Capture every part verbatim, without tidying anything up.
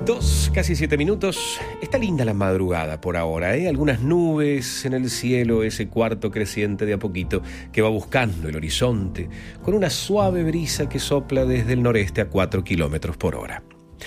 Dos, casi siete minutos. Está linda la madrugada por ahora, ¿eh? Algunas nubes en el cielo, ese cuarto creciente de a poquito que va buscando el horizonte, con una suave brisa que sopla desde el noreste a cuatro kilómetros por hora.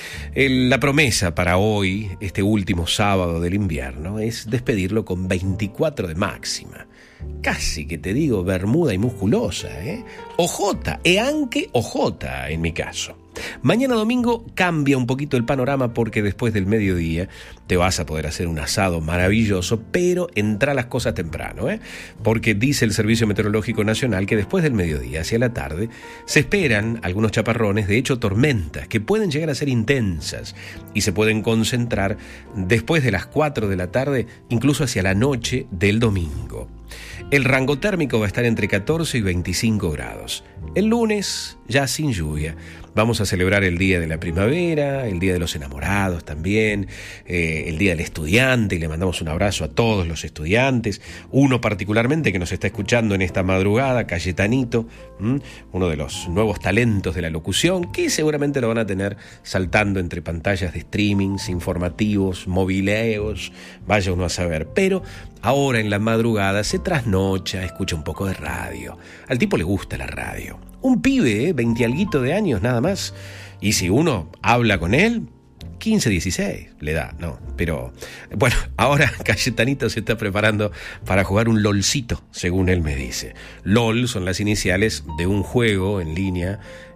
El, la promesa para hoy, este último sábado del invierno, es despedirlo con veinticuatro de máxima. Casi que te digo bermuda y musculosa, ¿eh? Ojota, e anche ojota en mi caso. Mañana domingo cambia un poquito el panorama porque después del mediodía te vas a poder hacer un asado maravilloso, pero entra las cosas temprano, ¿eh? Porque dice el Servicio Meteorológico Nacional que después del mediodía hacia la tarde se esperan algunos chaparrones, de hecho tormentas, que pueden llegar a ser intensas y se pueden concentrar después de las cuatro de la tarde, incluso hacia la noche del domingo. El rango térmico va a estar entre catorce y veinticinco grados. El lunes, ya sin lluvia, vamos a celebrar el Día de la Primavera, el Día de los Enamorados también, eh, el Día del Estudiante, y le mandamos un abrazo a todos los estudiantes, uno particularmente que nos está escuchando en esta madrugada, Cayetanito, ¿m? uno de los nuevos talentos de la locución, que seguramente lo van a tener saltando entre pantallas de streamings, informativos, mobileos, vaya uno a saber, pero ahora en la madrugada se trasnocha, escucha un poco de radio. Al tipo le gusta la radio. Un pibe, ¿eh? veintialguito de años nada más. Y si uno habla con él, quince, dieciséis le da, ¿no? Pero, bueno, ahora Cayetanito se está preparando para jugar un LOLcito, según él me dice. LOL son las iniciales de un juego en línea,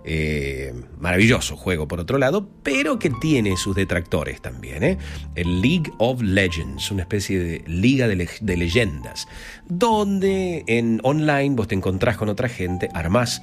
eh, maravilloso juego por otro lado, pero que tiene sus detractores también, ¿eh? El League of Legends, una especie de liga de, le- de leyendas, donde en online vos te encontrás con otra gente, armás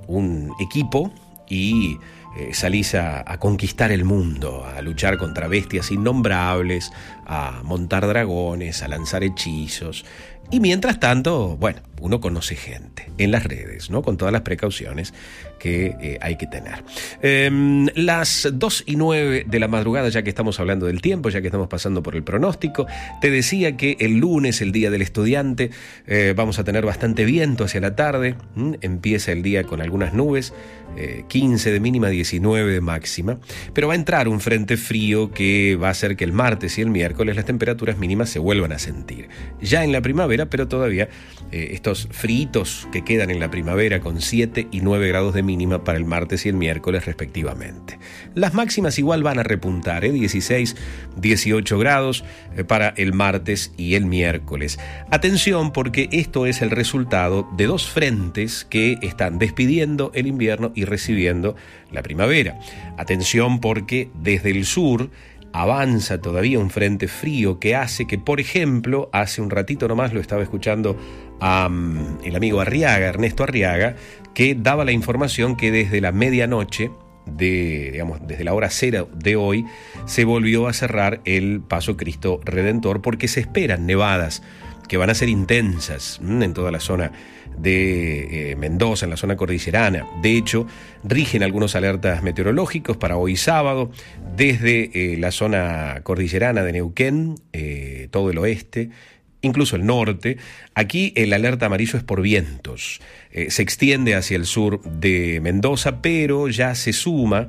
un equipo y eh, salís a, a conquistar el mundo, a luchar contra bestias innombrables, a montar dragones, a lanzar hechizos. Y mientras tanto, bueno, uno conoce gente en las redes, ¿no? Con todas las precauciones que eh, hay que tener. Eh, las dos y nueve de la madrugada, ya que estamos hablando del tiempo, ya que estamos pasando por el pronóstico, te decía que el lunes, el Día del Estudiante, eh, vamos a tener bastante viento hacia la tarde. ¿Mm? Empieza el día con algunas nubes, eh, quince de mínima, diecinueve de máxima, pero va a entrar un frente frío que va a hacer que el martes y el miércoles las temperaturas mínimas se vuelvan a sentir. Ya en la primavera, pero todavía eh, estos fritos que quedan en la primavera con siete y nueve grados de mínima para el martes y el miércoles respectivamente. Las máximas igual van a repuntar, ¿eh? dieciséis, dieciocho grados eh, para el martes y el miércoles. Atención, porque esto es el resultado de dos frentes que están despidiendo el invierno y recibiendo la primavera. Atención, porque desde el sur avanza todavía un frente frío que hace que, por ejemplo, hace un ratito nomás lo estaba escuchando a um, el amigo Arriaga, Ernesto Arriaga, que daba la información que desde la medianoche, de, digamos, desde la hora cero de hoy, se volvió a cerrar el Paso Cristo Redentor porque se esperan nevadas que van a ser intensas mmm, en toda la zona de eh, Mendoza, en la zona cordillerana. De hecho, rigen algunos alertas meteorológicos para hoy sábado, desde eh, la zona cordillerana de Neuquén, eh, todo el oeste, incluso el norte. Aquí el alerta amarillo es por vientos. Eh, se extiende hacia el sur de Mendoza, pero ya se suma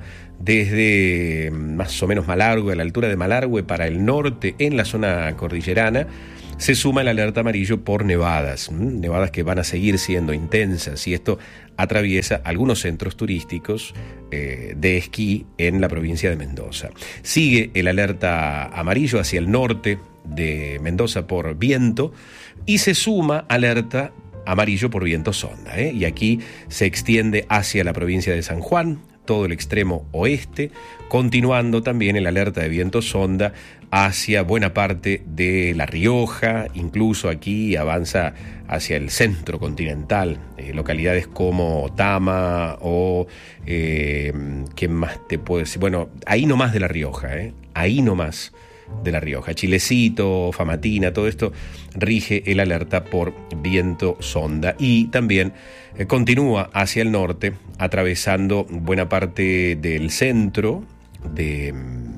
desde más o menos Malargüe, a la altura de Malargüe, para el norte, en la zona cordillerana, se suma el alerta amarillo por nevadas, nevadas que van a seguir siendo intensas, y esto atraviesa algunos centros turísticos eh, de esquí en la provincia de Mendoza. Sigue el alerta amarillo hacia el norte de Mendoza por viento y se suma alerta amarillo por viento sonda, ¿eh? Y aquí se extiende hacia la provincia de San Juan, todo el extremo oeste, continuando también el alerta de viento sonda hacia buena parte de La Rioja, incluso aquí avanza hacia el centro continental, eh, localidades como Tama o eh, ¿qué más te puedo decir? Bueno, ahí nomás de La Rioja, eh, ahí nomás de La Rioja, Chilecito, Famatina, todo esto rige el alerta por viento sonda y también eh, continúa hacia el norte, atravesando buena parte del centro de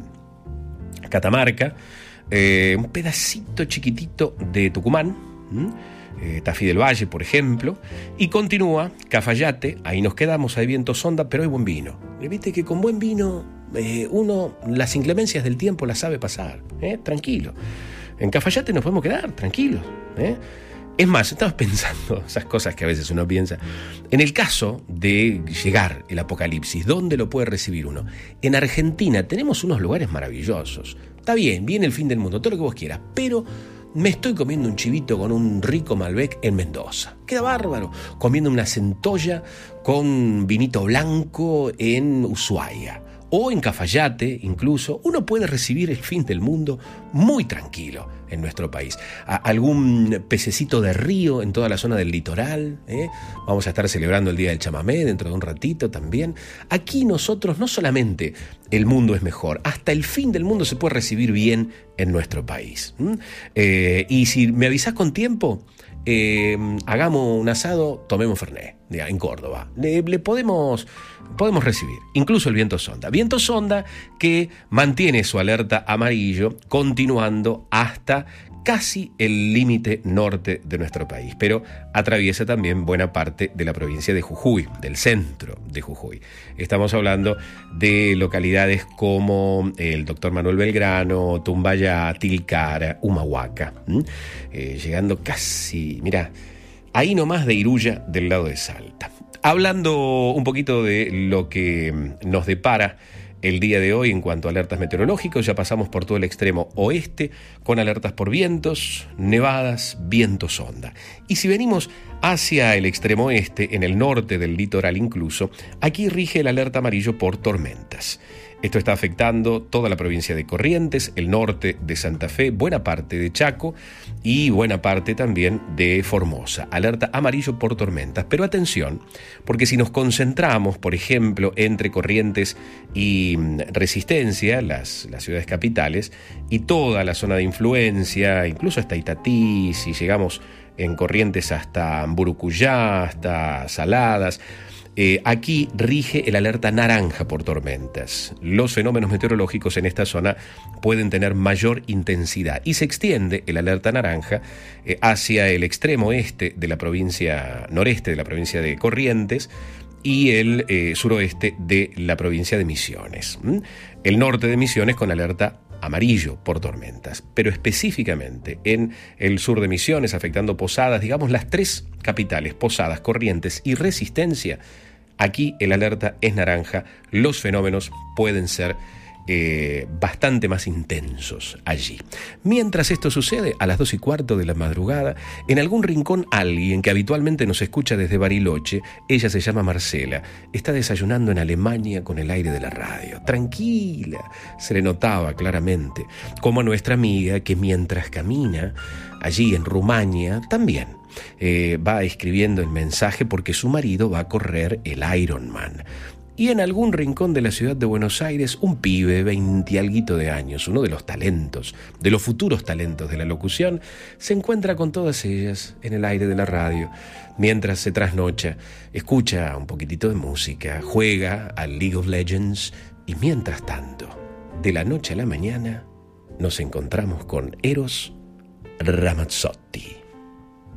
mm, Catamarca, eh, un pedacito chiquitito de Tucumán, ¿m? Eh, Tafí del Valle, por ejemplo, y continúa Cafayate, ahí nos quedamos, hay viento sonda, pero hay buen vino. ¿Viste que con buen vino eh, uno las inclemencias del tiempo las sabe pasar, ¿eh? Tranquilo. En Cafayate nos podemos quedar tranquilos, ¿eh? Es más, estamos pensando esas cosas que a veces uno piensa. En el caso de llegar el apocalipsis, ¿dónde lo puede recibir uno? En Argentina tenemos unos lugares maravillosos. Está bien, viene el fin del mundo, todo lo que vos quieras, pero me estoy comiendo un chivito con un rico Malbec en Mendoza. Queda bárbaro. Comiendo una centolla con vinito blanco en Ushuaia. O en Cafayate, incluso, uno puede recibir el fin del mundo muy tranquilo en nuestro país. A algún pececito de río en toda la zona del litoral, ¿eh? Vamos a estar celebrando el Día del Chamamé dentro de un ratito también. Aquí nosotros, no solamente el mundo es mejor, hasta el fin del mundo se puede recibir bien en nuestro país. ¿Mm? Eh, y si me avisás con tiempo, eh, hagamos un asado, tomemos Fernet, ya, en Córdoba. Le, le podemos, podemos recibir, incluso el viento sonda. Viento sonda que mantiene su alerta amarillo continuando hasta casi el límite norte de nuestro país, pero atraviesa también buena parte de la provincia de Jujuy, del centro de Jujuy. Estamos hablando de localidades como el Doctor Manuel Belgrano, Tumbayá, Tilcara, Humahuaca, ¿Mm? eh, llegando casi, mira, ahí nomás de Iruya, del lado de Salta. Hablando un poquito de lo que nos depara el día de hoy en cuanto a alertas meteorológicos, ya pasamos por todo el extremo oeste con alertas por vientos, nevadas, viento sonda. Y si venimos hacia el extremo este, en el norte del litoral incluso, aquí rige el alerta amarillo por tormentas. Esto está afectando toda la provincia de Corrientes, el norte de Santa Fe, buena parte de Chaco y buena parte también de Formosa. Alerta amarillo por tormentas. Pero atención, porque si nos concentramos, por ejemplo, entre Corrientes y Resistencia, las, las ciudades capitales, y toda la zona de influencia, incluso hasta Itatí, si llegamos en Corrientes hasta Burucuyá, hasta Saladas, Eh, aquí rige el alerta naranja por tormentas. Los fenómenos meteorológicos en esta zona pueden tener mayor intensidad y se extiende el alerta naranja eh, hacia el extremo este de la provincia noreste de la provincia de Corrientes y el eh, suroeste de la provincia de Misiones. ¿Mm? El norte de Misiones con alerta amarillo por tormentas, pero específicamente en el sur de Misiones, afectando Posadas, digamos las tres capitales, Posadas, Corrientes y Resistencia, aquí el alerta es naranja, los fenómenos pueden ser eh, bastante más intensos allí. Mientras esto sucede, a las dos y cuarto de la madrugada, en algún rincón alguien que habitualmente nos escucha desde Bariloche, ella se llama Marcela, está desayunando en Alemania con el aire de la radio. Tranquila, se le notaba claramente, como a nuestra amiga que mientras camina allí en Rumania también eh, va escribiendo el mensaje porque su marido va a correr el Ironman. Y en algún rincón de la ciudad de Buenos Aires, un pibe, veintialguito de años, uno de los talentos, de los futuros talentos de la locución, se encuentra con todas ellas en el aire de la radio, mientras se trasnocha, escucha un poquitito de música, juega al League of Legends y mientras tanto, de la noche a la mañana, nos encontramos con Eros Ramazzotti.